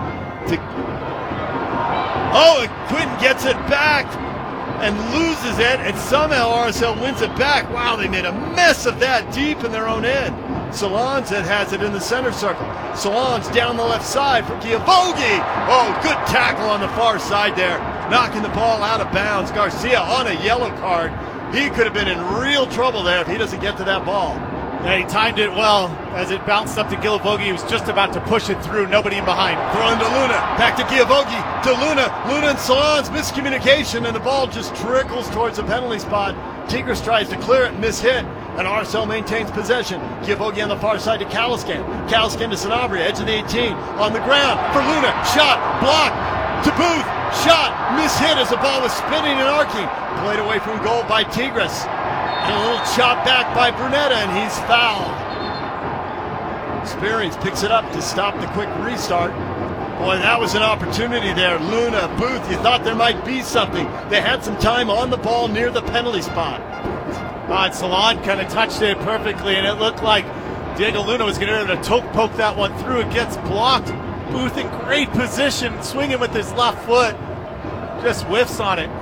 And Quinton gets it back and loses it. And somehow RSL wins it back. Wow, they made a mess of that deep in their own end. Solans has it in the center circle. Solans down the left side for Diavogi. Oh, good tackle on the far side there. Knocking the ball out of bounds. Garcia on a yellow card. He could have been in real trouble there if he doesn't get to that ball. Yeah, he timed it well as it bounced up to Gilivogi. He was just about to push it through. Nobody in behind. Throwing to Luna. Back to Diavogi. To Luna. Luna and Solans. Miscommunication, and the ball just trickles towards the penalty spot. Tigres tries to clear it. Miss-hit. And RSL maintains possession. Diavogi on the far side to Caliscan. Caliscan to Sanabria. Edge of the 18. On the ground for Luna. Shot. Blocked. To Booth. Shot. Miss-hit as the ball was spinning and arcing. Played away from goal by Tigres. And a little chop back by Brunetta, and he's fouled. Spearings picks it up to stop the quick restart. Boy, that was an opportunity there. Luna, Booth, you thought there might be something. They had some time on the ball near the penalty spot. Salon kind of touched it perfectly, and it looked like Diego Luna was going to be able to poke that one through. It gets blocked. Booth in great position, swinging with his left foot. Just whiffs on it.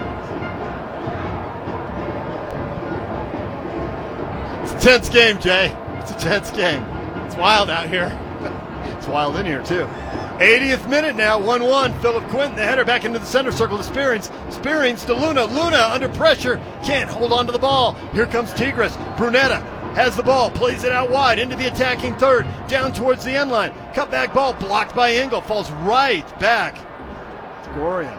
It's a tense game, Jay. It's a tense game. It's wild out here. It's wild in here, too. 80th minute now, 1-1. Philip Quinton, the header back into the center circle to Spearings. Spearings to Luna. Luna under pressure. Can't hold on to the ball. Here comes Tigres. Brunetta has the ball. Plays it out wide into the attacking third. Down towards the end line. Cutback ball blocked by Engel. Falls right back to Gorian.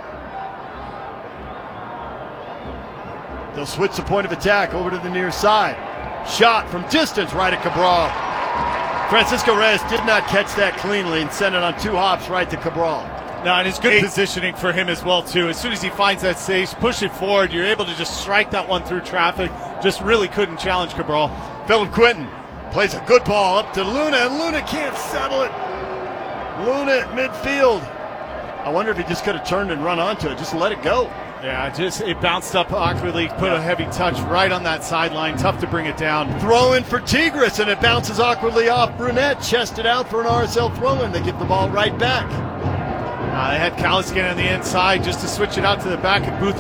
They'll switch the point of attack over to the near side. Shot from distance right at Cabral. Francisco Reyes did not catch that cleanly and sent it on 2 hops right to Cabral. No, and it's good positioning for him as well, too. As soon as he finds that space, push it forward, you're able to just strike that one through traffic. Just really couldn't challenge Cabral. Philip Quinton plays a good ball up to Luna, and Luna can't settle it. Luna at midfield. I wonder if he just could have turned and run onto it. Just let it go. Yeah, it bounced up awkwardly, put a heavy touch right on that sideline. Tough to bring it down. Throw in for Tigres, and it bounces awkwardly off Brunette. Chested out for an RSL throw-in. They give the ball right back. They had Callis get on the inside just to switch it out to the back of Booth